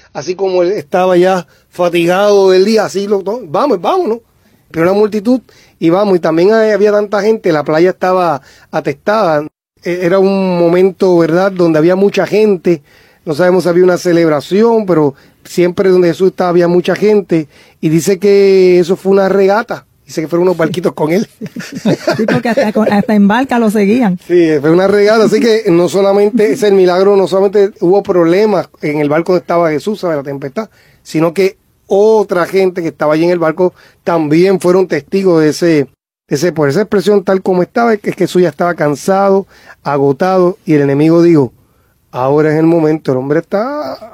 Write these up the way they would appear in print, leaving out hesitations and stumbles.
así como él estaba ya fatigado del día, así, vámonos. Pero una multitud, y vamos, y también había tanta gente, la playa estaba atestada. Era un momento, ¿verdad?, donde había mucha gente. No sabemos si había una celebración, pero siempre donde Jesús estaba había mucha gente. Y dice que eso fue una regata. Dice que fueron unos barquitos con él. Sí, porque hasta en barca lo seguían. Sí, fue una regata. Así que no solamente ese milagro, no solamente hubo problemas en el barco donde estaba Jesús, ¿sabes?, la tempestad, sino que otra gente que estaba allí en el barco también fueron testigos de por esa expresión tal como estaba, que Jesús ya estaba cansado, agotado, y el enemigo dijo, ahora es el momento, el hombre está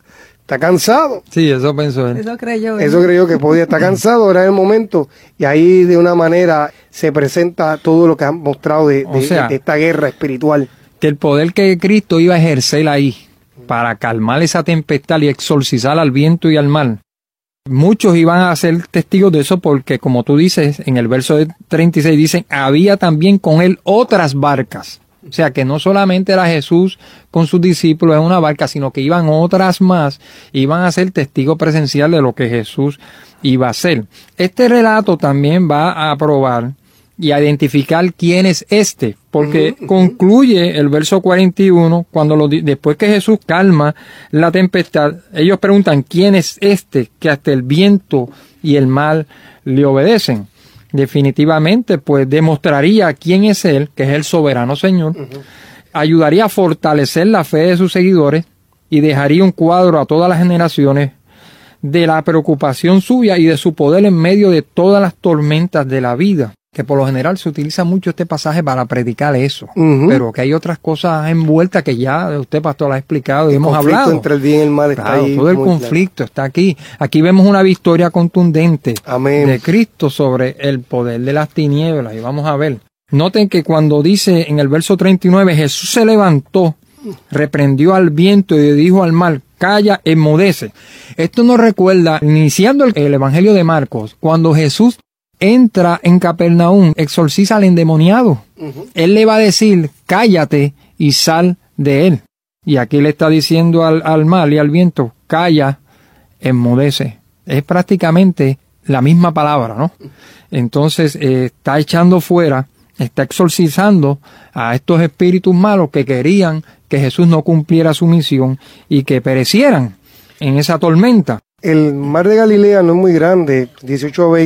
cansado. Sí, eso pensó él. Eso creyó. Eso creyó que podía estar cansado, ahora es el momento. Y ahí de una manera se presenta todo lo que han mostrado de esta guerra espiritual. Que el poder que Cristo iba a ejercer ahí para calmar esa tempestad y exorcizar al viento y al mar. Muchos iban a ser testigos de eso porque, como tú dices, en el verso 36 dicen, había también con él otras barcas. O sea, que no solamente era Jesús con sus discípulos en una barca, sino que iban otras más, iban a ser testigos presenciales de lo que Jesús iba a hacer. Este relato también va a probar y a identificar quién es este, porque concluye el verso 41, cuando después que Jesús calma la tempestad, ellos preguntan, ¿quién es este que hasta el viento y el mar le obedecen? Definitivamente, pues demostraría quién es Él, que es el soberano Señor, ayudaría a fortalecer la fe de sus seguidores y dejaría un cuadro a todas las generaciones de la preocupación suya y de su poder en medio de todas las tormentas de la vida. Que por lo general se utiliza mucho este pasaje para predicar eso, pero que hay otras cosas envueltas que ya usted, pastor, ha explicado y hemos hablado. Entre el bien y el mal está ahí. Todo el conflicto está aquí. Aquí vemos una victoria contundente de Cristo sobre el poder de las tinieblas, y vamos a ver. Noten que cuando dice en el verso 39, Jesús se levantó, reprendió al viento y dijo al mar, calla, enmudece. Esto nos recuerda, iniciando el Evangelio de Marcos, cuando Jesús entra en Capernaum, exorciza al endemoniado. Él le va a decir, cállate y sal de él. Y aquí le está diciendo al mar y al viento, calla, enmudece. Es prácticamente la misma palabra, ¿no? Entonces, está echando fuera, está exorcizando a estos espíritus malos que querían que Jesús no cumpliera su misión y que perecieran en esa tormenta. El mar de Galilea no es muy grande, 18 a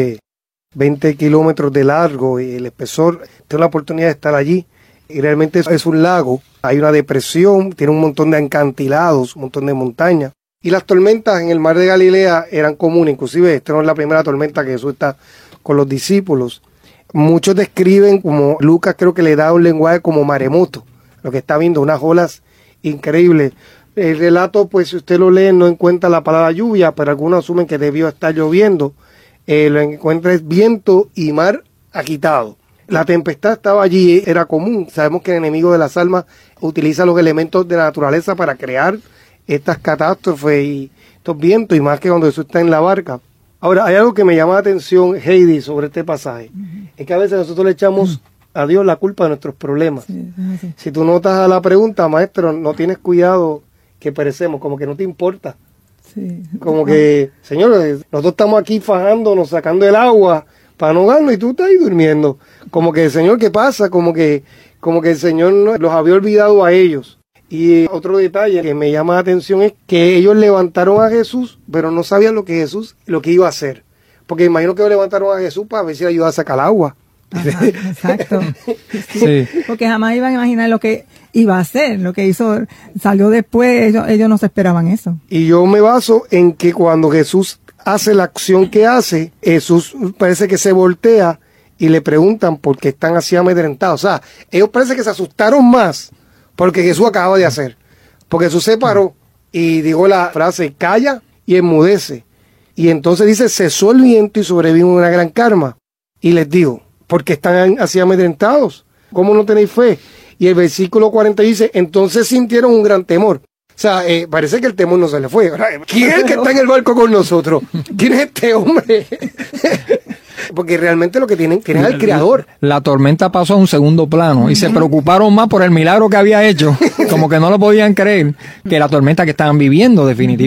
20 kilómetros de largo, y el espesor, tengo la oportunidad de estar allí, y realmente es un lago, hay una depresión, tiene un montón de acantilados, un montón de montañas, y las tormentas en el mar de Galilea eran comunes, inclusive esta no es la primera tormenta que Jesús está con los discípulos. Muchos describen, como Lucas creo que le da un lenguaje como maremoto, lo que está viendo, unas olas increíbles. El relato, pues si usted lo lee, no encuentra la palabra lluvia, pero algunos asumen que debió estar lloviendo. Lo encuentra es viento y mar agitado. La tempestad estaba allí, era común. Sabemos que el enemigo de las almas utiliza los elementos de la naturaleza para crear estas catástrofes y estos vientos, y más que cuando Jesús está en la barca. Ahora, hay algo que me llama la atención, Heidi, sobre este pasaje. Es que a veces nosotros le echamos a Dios la culpa de nuestros problemas. Sí. Si tú notas a la pregunta, maestro, no tienes cuidado que perecemos, como que no te importa. Sí. Como que, Señor, nosotros estamos aquí fajándonos, sacando el agua para no ahogarnos, y tú estás ahí durmiendo. Como que, Señor, ¿qué pasa? Como que el Señor los había olvidado a ellos. Y otro detalle que me llama la atención es que ellos levantaron a Jesús, pero no sabían lo que iba a hacer. Porque imagino que ellos levantaron a Jesús para ver si le ayudaba a sacar agua. Ajá, exacto. Sí. Porque jamás iban a imaginar lo que iba a hacer, lo que hizo, salió después, ellos no se esperaban eso. Y yo me baso en que cuando Jesús hace la acción que hace, Jesús parece que se voltea y le preguntan por qué están así amedrentados. O sea, ellos parece que se asustaron más porque Jesús acaba de hacer. Porque Jesús se paró y dijo la frase, calla y enmudece. Y entonces dice, cesó el viento y sobrevino una gran calma. Y les digo, ¿por qué están así amedrentados? ¿Cómo no tenéis fe? Y el versículo 40 dice, entonces sintieron un gran temor. O sea, parece que el temor no se le fue. ¿Quién es el que está en el barco con nosotros? ¿Quién es este hombre? Porque realmente lo que tienen al Creador. La tormenta pasó a un segundo plano y se preocuparon más por el milagro que había hecho, como que no lo podían creer, que la tormenta que estaban viviendo definitivamente.